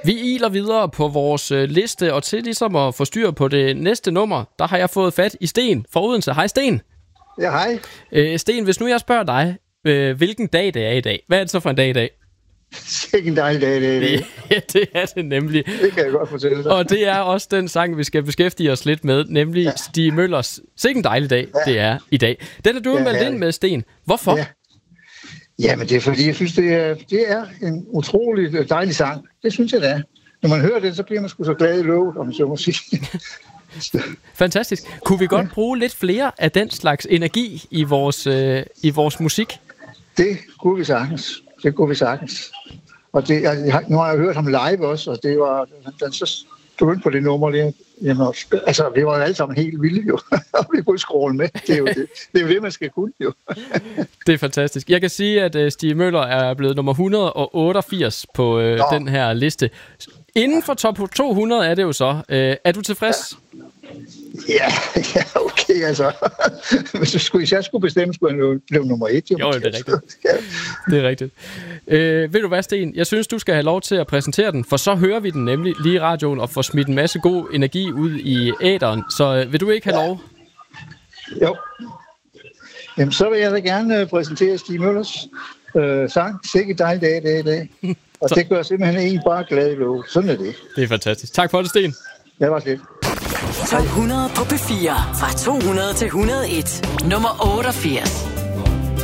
Vi iler videre på vores liste, og til ligesom at få styr på det næste nummer, der har jeg fået fat i Sten fra Odense. Hej Sten. Ja, hej. Sten, hvis nu jeg spørger dig, hvilken dag det er i dag, hvad er det så for en dag i dag? Sikke en dejlig dag, det er. Det er det nemlig. Det kan jeg godt fortælle dig. Og det er også den sang, vi skal beskæftige os lidt med, nemlig Stig Møllers Sikke en dejlig dag, det er i dag. Den er du meldt ind med, Sten. Hvorfor? Ja. Jamen, det er fordi, jeg synes, det er en utrolig dejlig sang. Det synes jeg, det er. Når man hører det, så bliver man sgu så glad i låget, om så må sige. Fantastisk. Kunne vi godt bruge lidt flere af den slags energi i vores musik? Det kunne vi sagtens. Og nu har jeg hørt ham live også, og det var den så begyndte på det nummer der. Jamen, altså, vi var jo alle sammen helt vilde jo, og vi kunne skråle med. Det er jo det, man skal kunne jo. Det er fantastisk. Jeg kan sige, at Stig Møller er blevet nummer 188 på den her liste. Inden for top 200 er det jo så. Er du tilfreds? Ja, okay, altså. Hvis jeg skulle bestemme, skulle jeg blive nummer 1. Jo, det er rigtigt. Det er rigtigt. Ved du hvad, Sten? Jeg synes, du skal have lov til at præsentere den, for så hører vi den nemlig lige i radioen og får smidt en masse god energi ud i æteren. Så vil du ikke have lov? Jo. Jamen, så vil jeg da gerne præsentere Stig Møllers sang. Sikke dejlig dag, det er i dag. Og det gør simpelthen en bare glad i lov. Sådan er det. Det er fantastisk. Tak for det, Sten. Det var slet. Top 100 på P4. Fra 200 til 101. Nummer 88.